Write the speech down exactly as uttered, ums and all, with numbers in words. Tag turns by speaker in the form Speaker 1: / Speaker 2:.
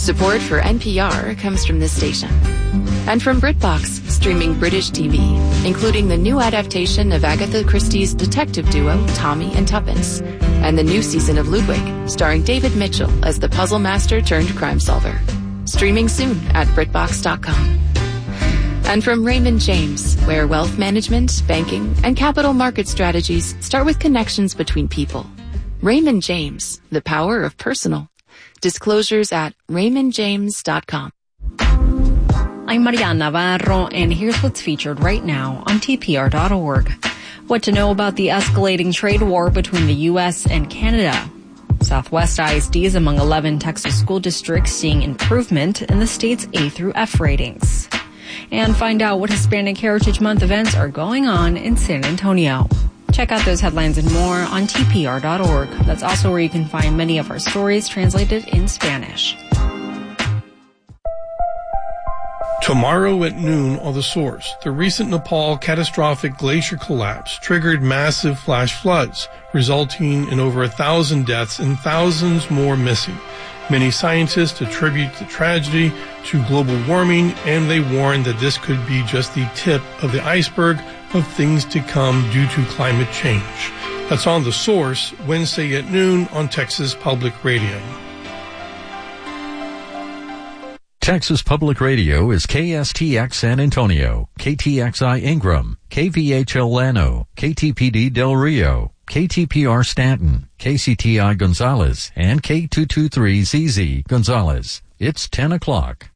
Speaker 1: Support for N P R comes from this station. And from BritBox, streaming British T V, including the new adaptation of Agatha Christie's detective duo, Tommy and Tuppence, and the new season of Ludwig, starring David Mitchell as the puzzle master turned crime solver. Streaming soon at Britbox dot com. And from Raymond James, where wealth management, banking, and capital market strategies start with connections between people. Raymond James, the power of personal. Disclosures at Raymond James dot com.
Speaker 2: I'm Mariana Navarro, and here's what's featured right now on T P R dot org. What to know about the escalating trade war between the U S and Canada. Southwest I S D is among eleven Texas school districts seeing improvement in the state's A through F ratings. And find out what Hispanic Heritage Month events are going on in San Antonio. Check out those headlines and more on T P R dot org. That's also where you can find many of our stories translated in Spanish.
Speaker 3: Tomorrow at noon on The Source, the recent Nepal catastrophic glacier collapse triggered massive flash floods, resulting in over a thousand deaths and thousands more missing. Many scientists attribute the tragedy to global warming, and they warn that this could be just the tip of the iceberg of things to come due to climate change. That's on The Source, Wednesday at noon on Texas Public Radio.
Speaker 4: Texas Public Radio is K S T X San Antonio, K T X I Ingram, K V H L Llano, K T P D Del Rio, K T P R Stanton, K C T I Gonzales, and K two twenty-three Z Z Gonzales. It's ten o'clock.